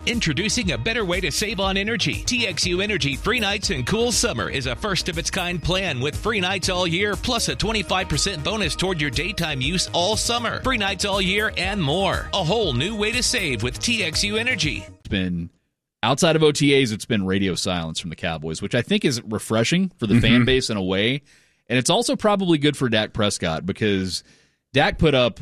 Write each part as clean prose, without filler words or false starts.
Introducing a better way to save on energy. TXU Energy Free Nights and Cool Summer is a first-of-its-kind plan with free nights all year, plus a 25% bonus toward your daytime use all summer. Free nights all year and more. A whole new way to save with TXU Energy. It's been, outside of OTAs, it's been radio silence from the Cowboys, which I think is refreshing for the fan base in a way. And it's also probably good for Dak Prescott because Dak put up,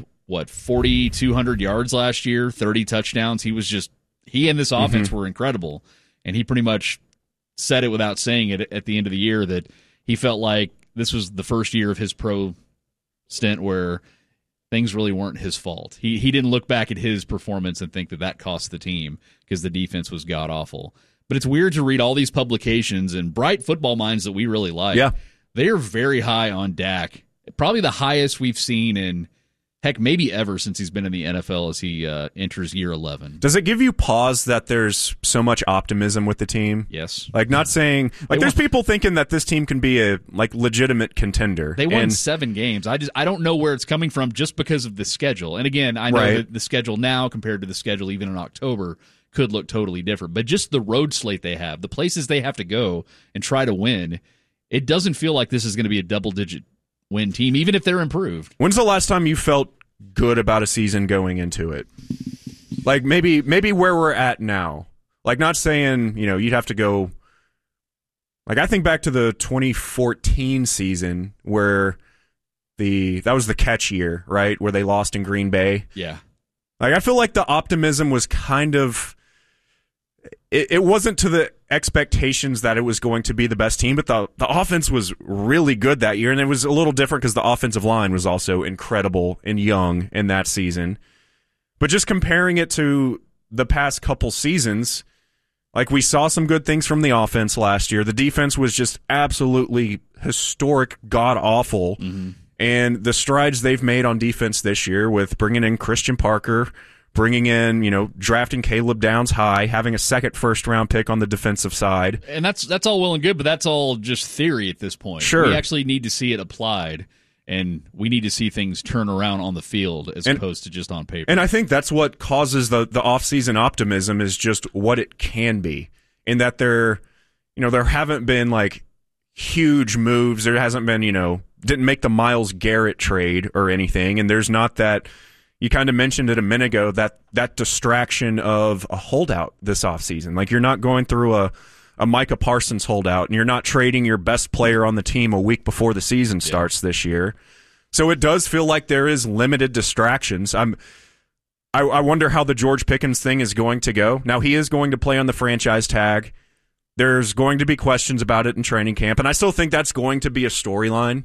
4,200 yards last year, 30 touchdowns. He and this offense were incredible, and he pretty much said it without saying it at the end of the year that he felt like this was the first year of his pro stint where things really weren't his fault. He didn't look back at his performance and think that cost the team because the defense was god-awful. But it's weird to read all these publications and bright football minds that we really like. Yeah. They are very high on Dak, probably the highest we've seen in heck, maybe ever since he's been in the NFL as he enters year 11. Does it give you pause that there's so much optimism with the team? Yes. Like, not saying... Like, there's people thinking that this team can be a, legitimate contender. They won 7 games. I don't know where it's coming from just because of the schedule. And again, I know that the schedule now compared to the schedule even in October could look totally different. But just the road slate they have, the places they have to go and try to win, it doesn't feel like this is going to be a double-digit win team, even if they're improved. When's the last time you felt good about a season going into it? Like maybe where we're at now. Like not saying, you'd have to go. Like I think back to the 2014 season where that was the catch year, right? Where they lost in Green Bay. Yeah. Like I feel like the optimism was kind of it wasn't to the expectations that it was going to be the best team, but the offense was really good that year, and it was a little different because the offensive line was also incredible and young in that season. But just comparing it to the past couple seasons, like we saw some good things from the offense last year. The defense was just absolutely historic, god-awful, and the strides they've made on defense this year with bringing in Christian Parker, bringing in, drafting Caleb Downs high, having a second first-round pick on the defensive side. And that's all well and good, but that's all just theory at this point. Sure. We actually need to see it applied, and we need to see things turn around on the field as opposed to just on paper. And I think that's what causes the off-season optimism is just what it can be, in that there haven't been, huge moves. There hasn't been, didn't make the Myles Garrett trade or anything, and there's not that... You kind of mentioned it a minute ago, that distraction of a holdout this offseason. Like, you're not going through a Micah Parsons holdout, and you're not trading your best player on the team a week before the season starts this year. So it does feel like there is limited distractions. I wonder how the George Pickens thing is going to go. Now, he is going to play on the franchise tag. There's going to be questions about it in training camp, and I still think that's going to be a storyline.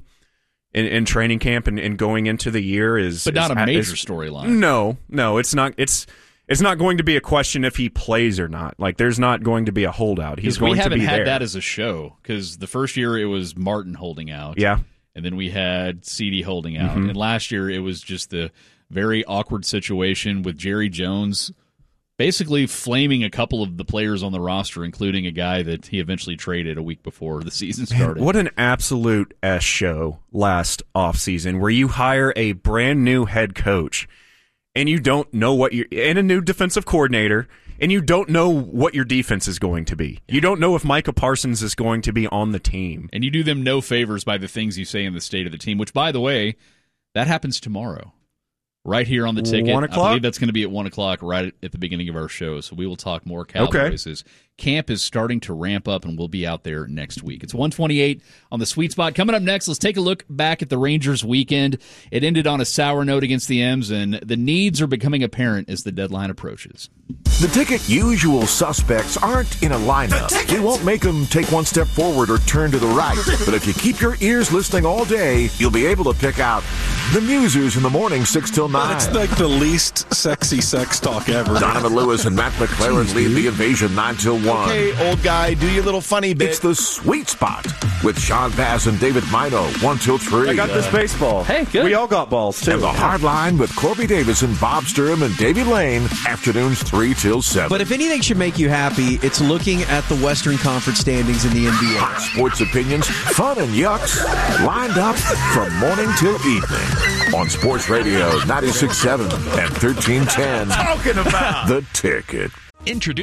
In training camp and going into the year but not a major storyline. No, it's not. It's not going to be a question if he plays or not. Like there's not going to be a holdout. He's going to be there. We haven't had that as a show because the first year it was Martin holding out. Yeah, and then we had CD holding out, and last year it was just the very awkward situation with Jerry Jones basically flaming a couple of the players on the roster, including a guy that he eventually traded a week before the season started. Man, what an absolute S show last offseason where you hire a brand new head coach and you don't know and a new defensive coordinator, and you don't know what your defense is going to be. You don't know if Micah Parsons is going to be on the team. And you do them no favors by the things you say in the state of the team, which, by the way, that happens tomorrow. Right here on the ticket. 1 o'clock? I believe that's going to be at 1 o'clock right at the beginning of our show. So we will talk more Cowboys as camp is starting to ramp up, and we'll be out there next week. It's 1:28 on the Sweet Spot. Coming up next, let's take a look back at the Rangers weekend. It ended on a sour note against the M's, and the needs are becoming apparent as the deadline approaches. The Ticket usual suspects aren't in a lineup. We won't make them take one step forward or turn to the right. But if you keep your ears listening all day, you'll be able to pick out the Musers in the morning 6 till 9. It's like the least sexy sex talk ever. Donovan Lewis and Matt McLaren lead the invasion 9 till 1. Okay, old guy, do your little funny bit. It's the Sweet Spot with Sean Bass and David Mino 1 till 3. I got this baseball. Hey, good. We all got balls, too. And the Hard Line with Corby Davison, Bob Sturm, and Davey Lane, afternoons 3 till 7. But if anything should make you happy, it's looking at the Western Conference standings in the NBA. Hot sports opinions, fun and yucks, lined up from morning till evening on Sports Radio 96.7 and 1310. Talking about The Ticket. Introduce